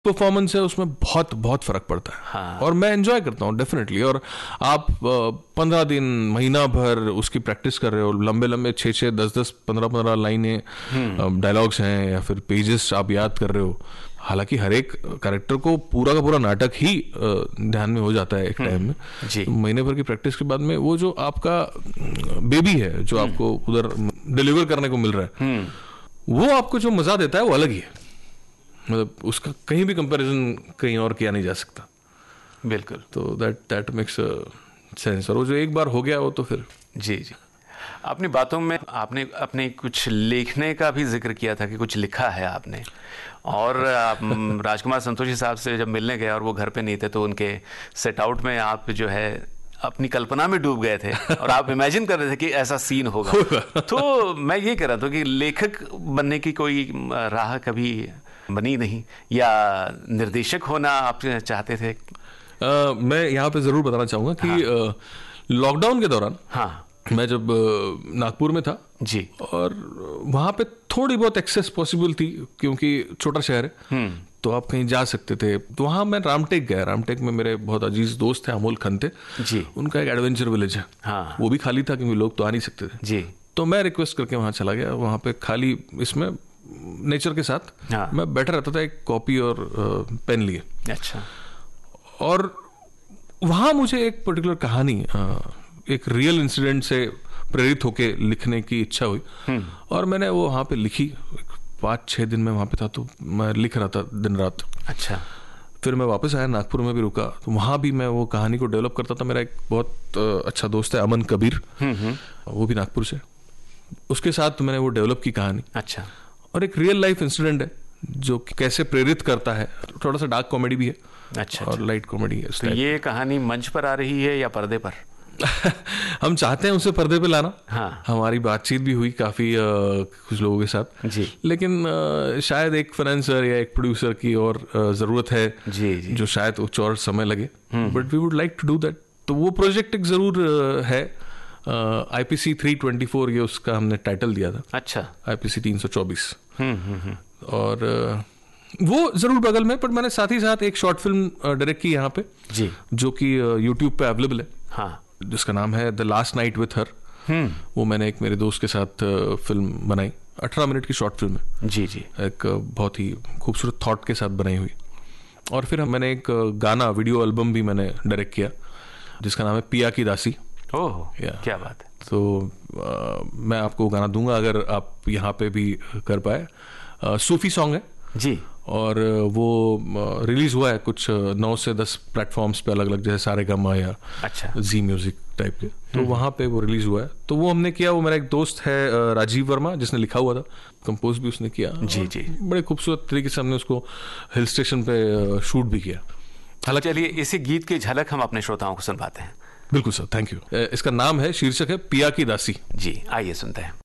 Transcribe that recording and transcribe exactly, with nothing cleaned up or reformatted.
Performance है उसमें बहुत बहुत फर्क पड़ता है। हाँ। और मैं एंजॉय करता हूँ डेफिनेटली। और आप पंद्रह दिन महीना भर उसकी प्रैक्टिस कर रहे हो, लंबे लंबे छः छः दस दस पंद्रह पंद्रह लाइनें डायलॉग्स हैं या फिर पेजेस आप याद कर रहे हो। हालांकि हर एक कैरेक्टर को पूरा का पूरा नाटक ही ध्यान में हो जाता है एक टाइम में जी। तो महीने भर की प्रैक्टिस के बाद में वो जो आपका बेबी है जो आपको उधर डिलीवर करने को मिल रहा है, वो आपको जो मजा देता है वो अलग ही है। मतलब उसका कहीं भी कंपैरिजन कहीं और किया नहीं जा सकता। बिल्कुल। तो दैट दैट मेक्स सेंस। और वो जो एक बार हो गया वो तो फिर जी जी। अपनी बातों में आपने अपने कुछ लिखने का भी जिक्र किया था कि कुछ लिखा है आपने, और आप राजकुमार संतोषी साहब से जब मिलने गए और वो घर पे नहीं थे तो उनके सेट आउट में आप जो है अपनी कल्पना में डूब गए थे और आप इमेजिन कर रहे थे कि ऐसा सीन होगा। तो मैं ये कह रहा था कि लेखक बनने की कोई राह कभी बनी नहीं, या निर्देशक होना आप चाहते थे? uh, मैं यहाँ पे ज़रूर बताना चाहूँगा कि लॉकडाउन हाँ। के दौरान हाँ मैं जब नागपुर में था जी, और वहाँ पे थोड़ी बहुत एक्सेस पॉसिबल थी क्योंकि छोटा शहर है तो आप कहीं जा सकते थे। तो वहाँ मैं रामटेक गया। रामटेक में मेरे बहुत अजीज दोस्त थे अमोल खंते जी, उनका एक एडवेंचर विलेज है हाँ। वो भी खाली था क्योंकि लोग तो आ नहीं सकते थे जी। तो मैं रिक्वेस्ट करके वहाँ चला गया। वहाँ पे खाली इसमें नेचर के साथ हाँ। मैं बैठा रहता था एक कॉपी और पेन लिए। अच्छा। और वहाँ मुझे एक पर्टिकुलर कहानी एक रियल इंसिडेंट से प्रेरित होके लिखने की इच्छा हुई और मैंने वो वहाँ पे लिखी। पाँच छः दिन में वहाँ पे था तो मैं लिख रहा था दिन रात। अच्छा। फिर मैं वापस आया, नागपुर में भी रुका तो वहाँ भी मैं वो कहानी को डेवलप करता था। मेरा एक बहुत अच्छा दोस्त है अमन कबीर, वो भी नागपुर से, उसके साथ मैंने वो डेवलप की कहानी। अच्छा। और एक रियल लाइफ इंसिडेंट है जो कैसे प्रेरित करता है। थोड़ा सा डार्क कॉमेडी भी है अच्छा, और लाइट कॉमेडी है। तो ये कहानी मंच पर आ रही है या पर्दे पर? हम चाहते हैं उसे पर्दे पे लाना। हाँ। हमारी बातचीत भी हुई काफी आ, कुछ लोगों के साथ जी। लेकिन आ, शायद एक फाइनेंसर या एक प्रोड्यूसर की और आ, जरूरत है जी, जी। जो शायद कुछ और समय लगे, but we would like to do that. तो वो प्रोजेक्ट एक जरूर है। I P C three twenty four ये उसका हमने टाइटल दिया था। अच्छा। आई पी सी तीन सौ चौबीस। और uh, वो जरूर बगल में, पर मैंने साथ ही साथ एक शॉर्ट फिल्म डायरेक्ट की यहाँ पे जी, जो कि यूट्यूब पे अवेलेबल है हाँ, जिसका नाम है the last night with her. वो मैंने एक मेरे दोस्त के साथ फिल्म बनाई, अठारह मिनट की शॉर्ट फिल्म है जी जी, एक बहुत ही खूबसूरत थॉट के साथ बनाई हुई। और फिर मैंने एक गाना वीडियो एल्बम भी मैंने डायरेक्ट किया जिसका नाम है पिया की दासी। ओह क्या बात है। तो आ, मैं आपको गाना दूंगा अगर आप यहाँ पे भी कर पाए। आ, सूफी सॉन्ग है जी, और वो रिलीज हुआ है कुछ नौ से दस प्लेटफॉर्म्स पे अलग अलग, जैसे सारे गामा या अच्छा जी म्यूजिक टाइप के, तो वहाँ पे वो रिलीज हुआ है। तो वो हमने किया। वो मेरा एक दोस्त है राजीव वर्मा जिसने लिखा हुआ था, कंपोज भी उसने किया जी जी, बड़े खूबसूरत तरीके से हमने उसको हिल स्टेशन पे शूट भी किया। हालांकि चलिए इसी गीत की झलक हम अपने श्रोताओं को सुनवाते हैं। बिल्कुल सर, थैंक यू। इसका नाम है, शीर्षक है पिया की दासी जी। आइए सुनते हैं।